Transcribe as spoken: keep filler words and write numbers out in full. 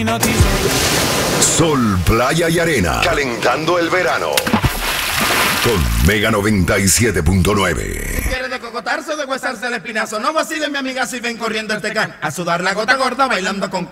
mi noticia. Sol, playa y arena. Calentando el verano. Con Mega noventa y siete punto nueve. ¿Quieres de cocotarse o de huesarse el espinazo? No vacilen, mi amiga, si ven corriendo el tecán. A sudar la gota gorda bailando con